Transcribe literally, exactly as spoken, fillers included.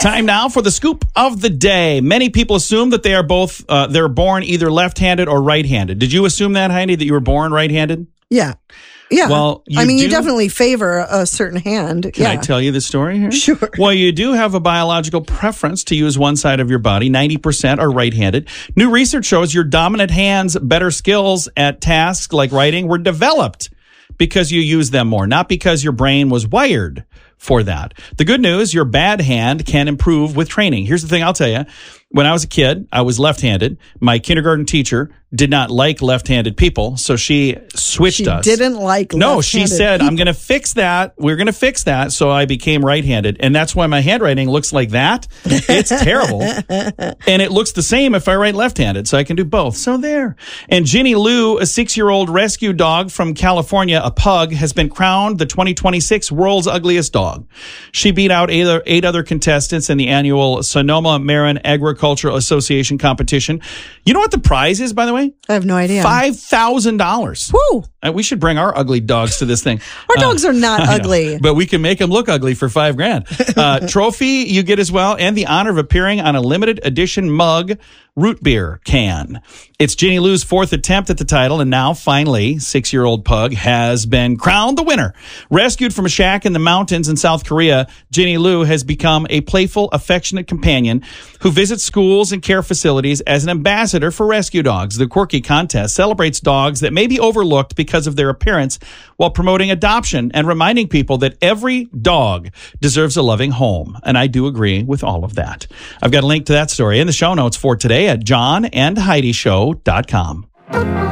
Time now for the scoop of the day. Many people assume that they are both, uh, they're born either left-handed or right-handed. Did you assume that, Heidi, that you were born right-handed? Yeah. Yeah. Well, you I mean, do, you definitely favor a certain hand. Can yeah. I tell you the story here? Sure. Well, you do have a biological preference to use one side of your body. ninety percent are right-handed. New research shows your dominant hand's better skills at tasks like writing were developed because you use them more, not because your brain was wired for that. The good news, your bad hand can improve with training. Here's the thing I'll tell you. When I was a kid, I was left-handed. My kindergarten teacher did not like left-handed people, so she switched she us. She didn't like No, she said, people. I'm going to fix that. We're going to fix that. So I became right-handed. And that's why my handwriting looks like that. It's terrible. And it looks the same if I write left-handed, so I can do both. So there. And Ginny Lou, a six-year-old rescue dog from California, a pug, has been crowned the twenty twenty-six World's Ugliest Dog. She beat out eight other, eight other contestants in the annual Sonoma Marin Agricultural Association competition. You know what the prize is, by the way? I have no idea. five thousand dollars. Woo! Uh, we should bring our ugly dogs to this thing. Our dogs uh, are not ugly. But we can make them look ugly for five grand. Uh, trophy you get as well, and the honor of appearing on a limited edition mug root beer can. It's Ginny Lou's fourth attempt at the title, and now, finally, six-year-old pug has been crowned the winner. Rescued from a shack in the mountains in South Korea, Ginny Lou has become a playful, affectionate companion who visits schools and care facilities as an ambassador for rescue dogs. The quirky contest celebrates dogs that may be overlooked because of their appearance while promoting adoption and reminding people that every dog deserves a loving home. And I do agree with all of that. I've got a link to that story in the show notes for today at john and heidi show dot com.